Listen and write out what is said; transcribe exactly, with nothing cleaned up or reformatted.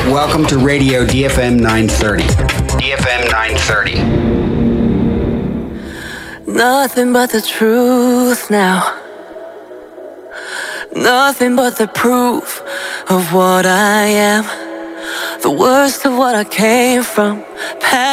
Welcome to Radio D F M nine thirty. D F M nine thirty. Nothing but the truth now. Nothing but the proof of what I am. The worst of what I came from.